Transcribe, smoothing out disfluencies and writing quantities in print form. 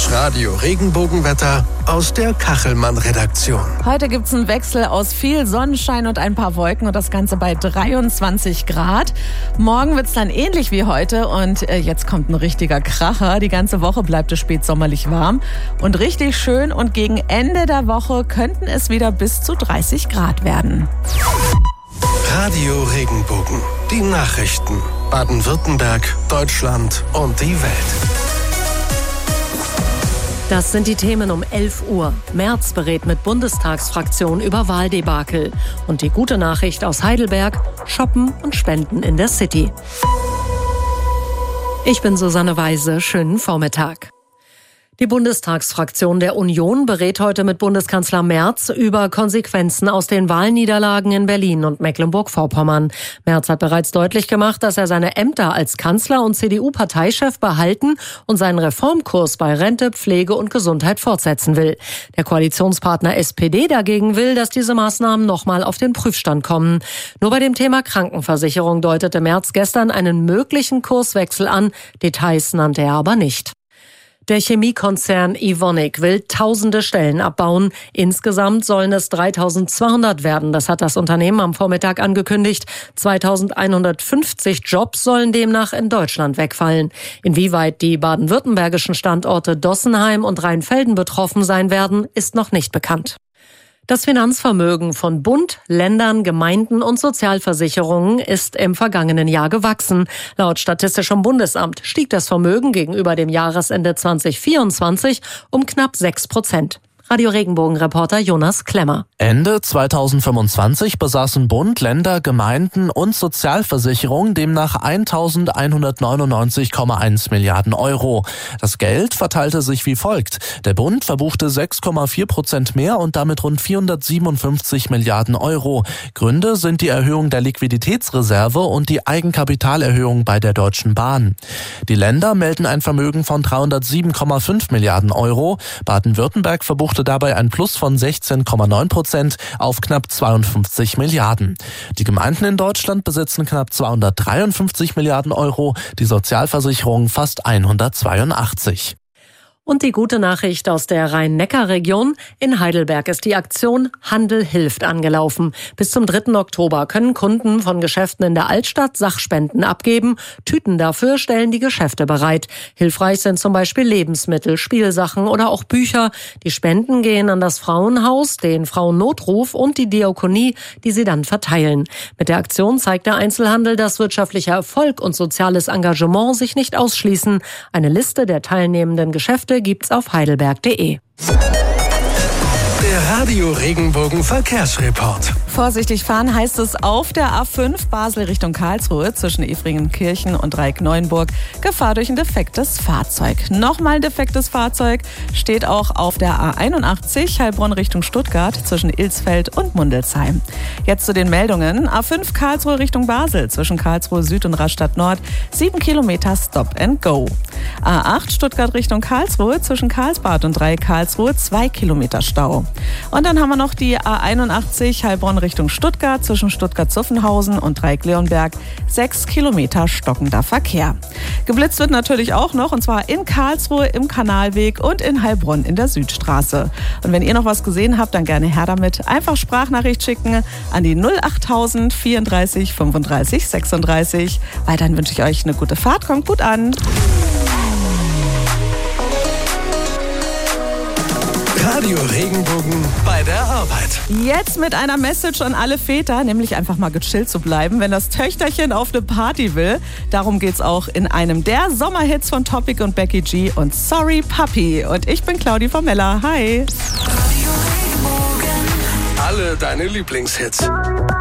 Das Radio-Regenbogenwetter aus der Kachelmann-Redaktion. Heute gibt es einen Wechsel aus viel Sonnenschein und ein paar Wolken und das Ganze bei 23 Grad. Morgen wird es dann ähnlich wie heute und jetzt kommt ein richtiger Kracher. Die ganze Woche bleibt es spätsommerlich warm und richtig schön und gegen Ende der Woche könnten es wieder bis zu 30 Grad werden. Radio Regenbogen. Die Nachrichten. Baden-Württemberg, Deutschland und die Welt. Das sind die Themen um 11 Uhr. Merz berät mit Bundestagsfraktion über Wahldebakel. Und die gute Nachricht aus Heidelberg: Shoppen und Spenden in der City. Ich bin Susanne Weise. Schönen Vormittag. Die Bundestagsfraktion der Union berät heute mit Bundeskanzler Merz über Konsequenzen aus den Wahlniederlagen in Berlin und Mecklenburg-Vorpommern. Merz hat bereits deutlich gemacht, dass er seine Ämter als Kanzler und CDU-Parteichef behalten und seinen Reformkurs bei Rente, Pflege und Gesundheit fortsetzen will. Der Koalitionspartner SPD dagegen will, dass diese Maßnahmen nochmal auf den Prüfstand kommen. Nur bei dem Thema Krankenversicherung deutete Merz gestern einen möglichen Kurswechsel an. Details nannte er aber nicht. Der Chemiekonzern Evonik will tausende Stellen abbauen. Insgesamt sollen es 3.200 werden. Das hat das Unternehmen am Vormittag angekündigt. 2.150 Jobs sollen demnach in Deutschland wegfallen. Inwieweit die baden-württembergischen Standorte Dossenheim und Rheinfelden betroffen sein werden, ist noch nicht bekannt. Das Finanzvermögen von Bund, Ländern, Gemeinden und Sozialversicherungen ist im vergangenen Jahr gewachsen. Laut Statistischem Bundesamt stieg das Vermögen gegenüber dem Jahresende 2024 um knapp 6%. Radio Regenbogen-Reporter Jonas Klemmer. Ende 2025 besaßen Bund, Länder, Gemeinden und Sozialversicherungen demnach 1.199,1 Milliarden Euro. Das Geld verteilte sich wie folgt. Der Bund verbuchte 6,4% mehr und damit rund 457 Milliarden Euro. Gründe sind die Erhöhung der Liquiditätsreserve und die Eigenkapitalerhöhung bei der Deutschen Bahn. Die Länder melden ein Vermögen von 307,5 Milliarden Euro. Baden-Württemberg verbuchte dabei ein Plus von 16,9% auf knapp 52 Milliarden. Die Gemeinden in Deutschland besitzen knapp 253 Milliarden Euro, die Sozialversicherung fast 182. Und die gute Nachricht aus der Rhein-Neckar-Region: In Heidelberg ist die Aktion Handel hilft angelaufen. Bis zum 3. Oktober können Kunden von Geschäften in der Altstadt Sachspenden abgeben. Tüten dafür stellen die Geschäfte bereit. Hilfreich sind zum Beispiel Lebensmittel, Spielsachen oder auch Bücher. Die Spenden gehen an das Frauenhaus, den Frauennotruf und die Diakonie, die sie dann verteilen. Mit der Aktion zeigt der Einzelhandel, dass wirtschaftlicher Erfolg und soziales Engagement sich nicht ausschließen. Eine Liste der teilnehmenden Geschäfte gibt's auf heidelberg.de. Der Radio Regenbogen Verkehrsreport. Vorsichtig fahren heißt es auf der A5 Basel Richtung Karlsruhe zwischen Efringenkirchen und Dreieck-Neuenburg. Gefahr durch ein defektes Fahrzeug. Nochmal ein defektes Fahrzeug steht auch auf der A81 Heilbronn Richtung Stuttgart zwischen Ilsfeld und Mundelsheim. Jetzt zu den Meldungen. A5 Karlsruhe Richtung Basel zwischen Karlsruhe Süd und Rastatt Nord 7 Kilometer Stop and Go. A8 Stuttgart Richtung Karlsruhe zwischen Karlsbad und Dreieck Karlsruhe 2 Kilometer Stau. Und dann haben wir noch die A81 Heilbronn Richtung Stuttgart zwischen Stuttgart-Zuffenhausen und Dreieck-Leonberg 6 Kilometer stockender Verkehr. Geblitzt wird natürlich auch noch, und zwar in Karlsruhe im Kanalweg und in Heilbronn in der Südstraße. Und wenn ihr noch was gesehen habt, dann gerne her damit. Einfach Sprachnachricht schicken an die 08000 34 35 36. Weiterhin wünsche ich euch eine gute Fahrt, kommt gut an. Radio Regenbogen bei der Arbeit. Jetzt mit einer Message an alle Väter, nämlich einfach mal gechillt zu bleiben, wenn das Töchterchen auf eine Party will. Darum geht's auch in einem der Sommerhits von Topic und Becky G und Sorry Papi. Und ich bin Claudi Formella. Hi. Alle deine Lieblingshits.